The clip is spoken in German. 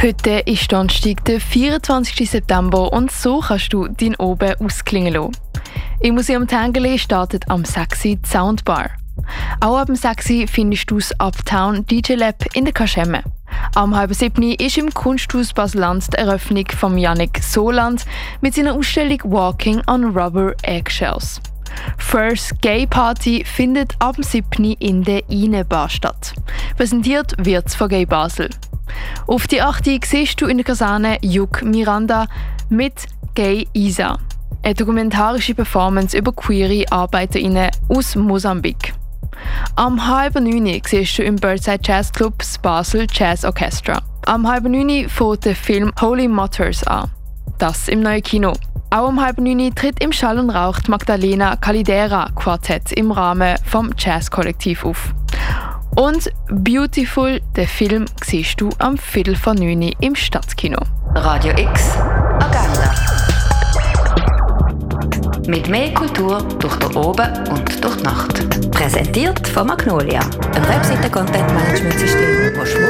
Heute ist Donnerstag, der 24. September und so kannst du deinen Oben ausklingen lassen. Im Museum Tengeli startet am 6. die Soundbar. Auch ab dem 6. findest du das Uptown DJ Lab in der Kaschemme. Am 6:30 ist im Kunsthaus Basel-Land die Eröffnung von Yannick Soland mit seiner Ausstellung Walking on Rubber Eggshells. First Gay Party findet ab dem 7. in der Ine-Bar statt. Präsentiert wird es von Gay Basel. Auf die 8. siehst du in der Kaserne Juk Miranda mit Gay Isa, eine dokumentarische Performance über queere ArbeiterInnen aus Mosambik. Am 8:30 siehst du im Birdside Jazz Club das Basel Jazz Orchestra. Am 8:30 fängt der Film Holy Motors an. Das im neuen Kino. Auch um 8:30 tritt im Schall und Rauch die Magdalena Calidera Quartett im Rahmen vom Jazz-Kollektiv auf. Und Beautiful, den Film, siehst du am 8:45 im Stadtkino. Radio X Agenda. Mit mehr Kultur durch den Oben und durch die Nacht. Präsentiert von Magnolia, einem Webseiten-Content-Management-System, das